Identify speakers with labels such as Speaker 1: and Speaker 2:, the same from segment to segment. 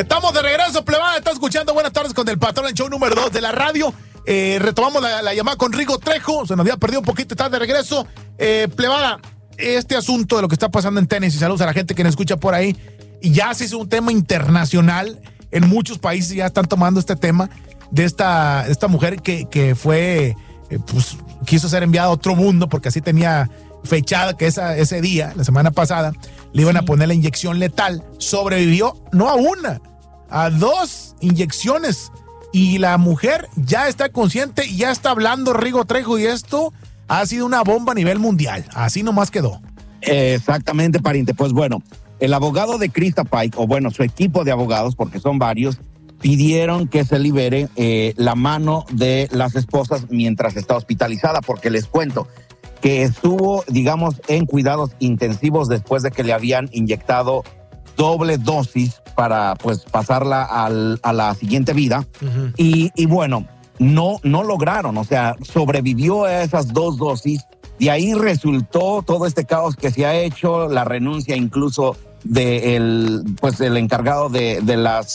Speaker 1: Estamos de regreso, plebada. Está escuchando Buenas Tardes con el Patrón, el show número 2 de la radio. Retomamos la llamada con Rigo Trejo. Se nos había perdido un poquito, está de regreso. Plebada, este asunto de lo que está pasando en Tennessee, saludos a la gente que nos escucha por ahí. Y ya se hizo un tema internacional. En muchos países ya están tomando este tema de esta mujer que fue, pues, quiso ser enviada a otro mundo porque así tenía fechada que ese día, la semana pasada, le iban a poner la inyección letal. Sobrevivió, no a una, a 2 inyecciones. Y la mujer ya está consciente y ya está hablando, Rigo Trejo, y esto ha sido una bomba a nivel mundial. Así nomás quedó.
Speaker 2: Exactamente, pariente. Pues bueno, el abogado de Krista Pike, o bueno, su equipo de abogados, porque son varios, pidieron que se libere la mano de las esposas mientras está hospitalizada, porque les cuento que estuvo, digamos, en cuidados intensivos después de que le habían inyectado doble dosis para, pues, pasarla a la siguiente vida. Uh-huh. Y bueno, no lograron, o sea, sobrevivió a esas 2 dosis. De ahí resultó todo este caos que se ha hecho, la renuncia incluso el encargado de las...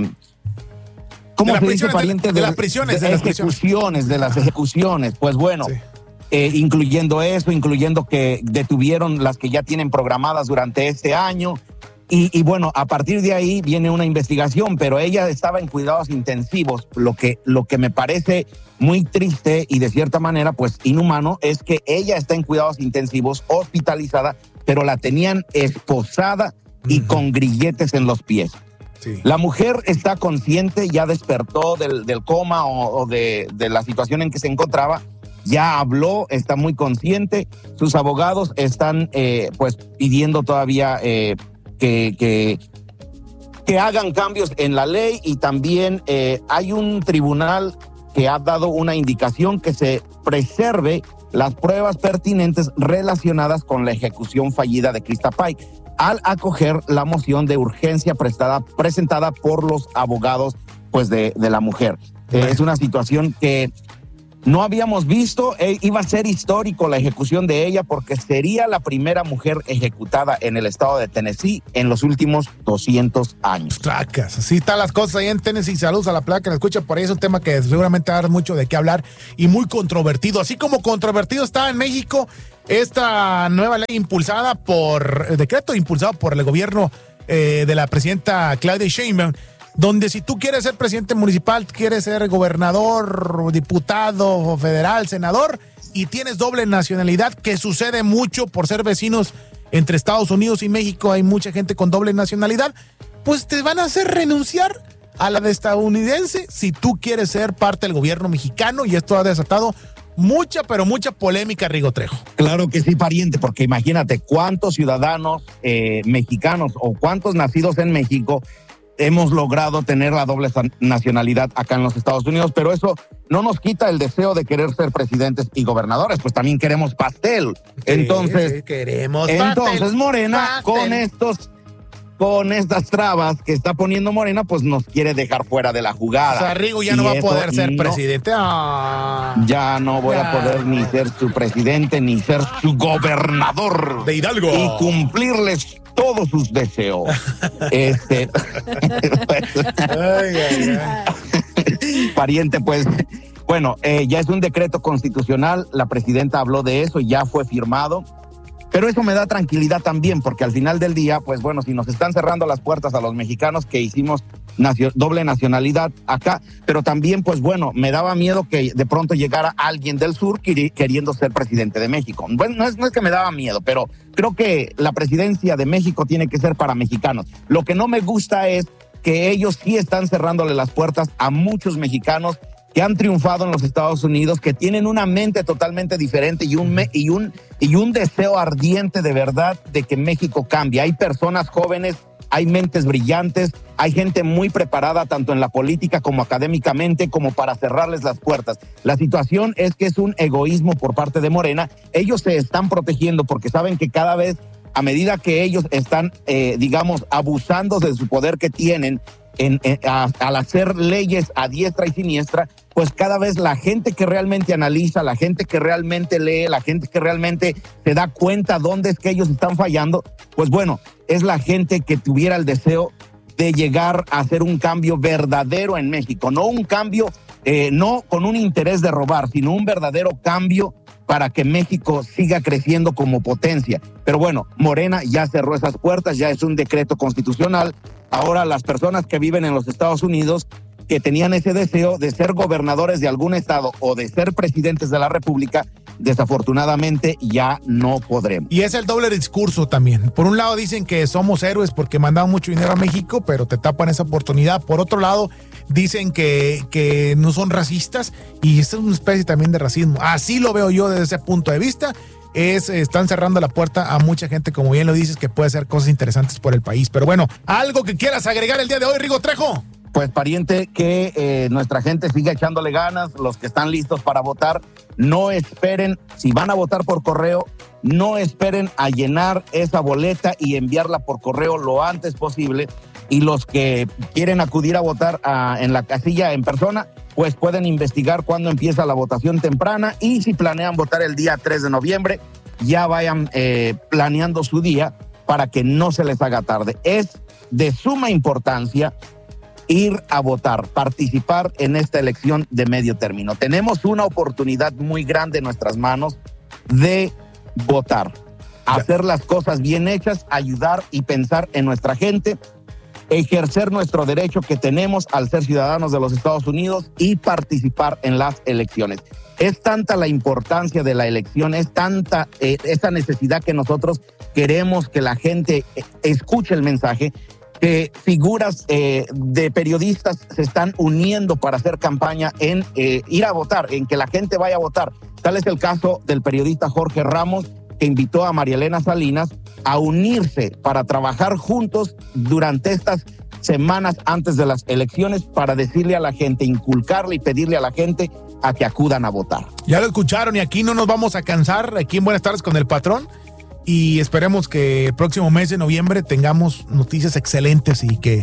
Speaker 2: ¿Cómo se dice, pariente?
Speaker 1: De las prisiones.
Speaker 2: De las ejecuciones. Pues bueno, sí. Incluyendo eso, incluyendo que detuvieron las que ya tienen programadas durante este año. Y bueno, a partir de ahí viene una investigación, pero ella estaba en cuidados intensivos. Lo que me parece muy triste y de cierta manera pues inhumano es que ella está en cuidados intensivos, hospitalizada, pero la tenían esposada y con grilletes en los pies. Sí. La mujer está consciente, ya despertó del coma o de la situación en que se encontraba, ya habló, está muy consciente. Sus abogados están pues pidiendo todavía que hagan cambios en la ley, y también hay un tribunal que ha dado una indicación que se preserve las pruebas pertinentes relacionadas con la ejecución fallida de Krista Pike, al acoger la moción de urgencia presentada por los abogados pues de la mujer. Es una situación que no habíamos visto. Iba a ser histórico la ejecución de ella porque sería la primera mujer ejecutada en el estado de Tennessee en los últimos 200 años.
Speaker 1: Tracas, así están las cosas ahí en Tennessee. Saludos a la placa que la escucha por ahí. Es un tema que seguramente va a dar mucho de qué hablar y muy controvertido. Así como controvertido está en México esta nueva ley impulsada decreto impulsado por el gobierno de la presidenta Claudia Sheinbaum, donde si tú quieres ser presidente municipal, quieres ser gobernador, diputado federal, senador, y tienes doble nacionalidad, que sucede mucho por ser vecinos entre Estados Unidos y México, hay mucha gente con doble nacionalidad, pues te van a hacer renunciar a la de estadounidense si tú quieres ser parte del gobierno mexicano, y esto ha desatado mucha, pero mucha polémica, Rigo Trejo.
Speaker 2: Claro que sí, pariente, porque imagínate cuántos ciudadanos mexicanos o cuántos nacidos en México hemos logrado tener la doble nacionalidad acá en los Estados Unidos, pero eso no nos quita el deseo de querer ser presidentes y gobernadores, pues también queremos pastel.
Speaker 1: Sí, queremos pastel.
Speaker 2: Entonces Morena,
Speaker 1: pastel.
Speaker 2: con estas trabas que está poniendo Morena, pues nos quiere dejar fuera de la jugada.
Speaker 1: O sea, Rigo ya no va a poder ser presidente.
Speaker 2: Ya no voy a poder ni ser su presidente, ni ser su gobernador.
Speaker 1: De Hidalgo.
Speaker 2: Y cumplirles todos sus deseos. Pariente, pues, bueno, ya es un decreto constitucional, la presidenta habló de eso, ya fue firmado, pero eso me da tranquilidad también, porque al final del día, pues bueno, si nos están cerrando las puertas a los mexicanos que hicimos doble nacionalidad acá, pero también, pues bueno, me daba miedo que de pronto llegara alguien del sur queriendo ser presidente de México. Bueno, no es que me daba miedo, pero creo que la presidencia de México tiene que ser para mexicanos. Lo que no me gusta es que ellos sí están cerrándole las puertas a muchos mexicanos que han triunfado en los Estados Unidos, que tienen una mente totalmente diferente y un deseo ardiente de verdad de que México cambie. Hay personas jóvenes, hay mentes brillantes, hay gente muy preparada tanto en la política como académicamente como para cerrarles las puertas. La situación es que es un egoísmo por parte de Morena. Ellos se están protegiendo porque saben que cada vez, a medida que ellos están, digamos, abusando de su poder que tienen al hacer leyes a diestra y siniestra, pues cada vez la gente que realmente analiza, la gente que realmente lee, la gente que realmente se da cuenta dónde es que ellos están fallando, pues bueno, es la gente que tuviera el deseo de llegar a hacer un cambio verdadero en México, no un cambio, no con un interés de robar, sino un verdadero cambio para que México siga creciendo como potencia. Pero bueno, Morena ya cerró esas puertas, ya es un decreto constitucional. Ahora las personas que viven en los Estados Unidos, que tenían ese deseo de ser gobernadores de algún estado o de ser presidentes de la República, desafortunadamente ya no podremos.
Speaker 1: Y es el doble discurso también. Por un lado dicen que somos héroes porque mandaban mucho dinero a México, pero te tapan esa oportunidad. Por otro lado, dicen que no son racistas y esta es una especie también de racismo. Así lo veo yo desde ese punto de vista. Están cerrando la puerta a mucha gente, como bien lo dices, que puede hacer cosas interesantes por el país. Pero bueno, algo que quieras agregar el día de hoy, Rigo Trejo.
Speaker 2: Pues, pariente, que nuestra gente siga echándole ganas, los que están listos para votar, no esperen, si van a votar por correo, no esperen a llenar esa boleta y enviarla por correo lo antes posible, y los que quieren acudir a votar en la casilla en persona, pues pueden investigar cuándo empieza la votación temprana, y si planean votar el día 3 de noviembre, ya vayan planeando su día para que no se les haga tarde. Es de suma importancia ir a votar, participar en esta elección de medio término. Tenemos una oportunidad muy grande en nuestras manos de votar, hacer las cosas bien hechas, ayudar y pensar en nuestra gente, ejercer nuestro derecho que tenemos al ser ciudadanos de los Estados Unidos y participar en las elecciones. Es tanta la importancia de la elección, es tanta esa necesidad que nosotros queremos que la gente escuche el mensaje, que figuras de periodistas se están uniendo para hacer campaña en ir a votar, en que la gente vaya a votar. Tal es el caso del periodista Jorge Ramos, que invitó a María Elena Salinas a unirse para trabajar juntos durante estas semanas antes de las elecciones para decirle a la gente, inculcarle y pedirle a la gente a que acudan a votar.
Speaker 1: Ya lo escucharon y aquí no nos vamos a cansar, aquí en Buenas Tardes con el Patrón. Y esperemos que el próximo mes de noviembre tengamos noticias excelentes y que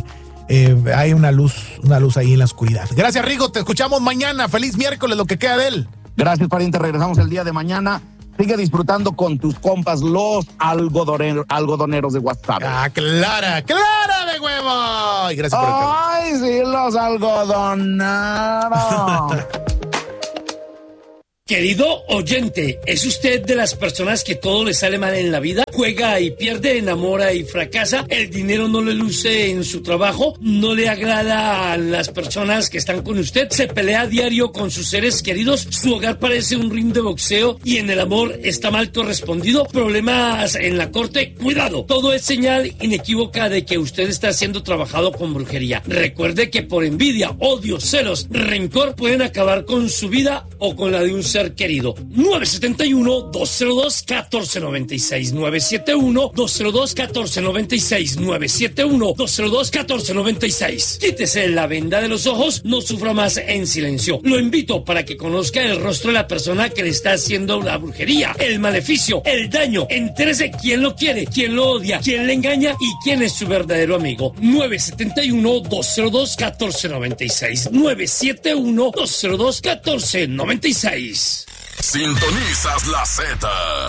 Speaker 1: hay una luz ahí en la oscuridad. Gracias, Rigo. Te escuchamos mañana. Feliz miércoles, lo que queda de él.
Speaker 2: Gracias, pariente. Regresamos el día de mañana. Sigue disfrutando con tus compas, los algodoneros de WhatsApp.
Speaker 1: Clara de huevo. Y gracias por el cambio.
Speaker 2: Ay, sí, los algodoneros.
Speaker 3: Querido oyente, ¿es usted de las personas que todo le sale mal en la vida? ¿Juega y pierde, enamora y fracasa? ¿El dinero no le luce en su trabajo? ¿No le agrada a las personas que están con usted? ¿Se pelea a diario con sus seres queridos? ¿Su hogar parece un ring de boxeo y en el amor está mal correspondido? ¿Problemas en la corte? ¡Cuidado! Todo es señal inequívoca de que usted está siendo trabajado con brujería. Recuerde que por envidia, odio, celos, rencor pueden acabar con su vida o con la de un ser querido. 971-202-1496 971-202-1496 971-202-1496. Quítese la venda de los ojos, no sufra más en silencio. Lo invito para que conozca el rostro de la persona que le está haciendo la brujería, el maleficio, el daño. Entérese quién lo quiere, quién lo odia, quién le engaña y quién es su verdadero amigo. 971-202-1496 971-202-1496.
Speaker 4: Sintonizas la Z.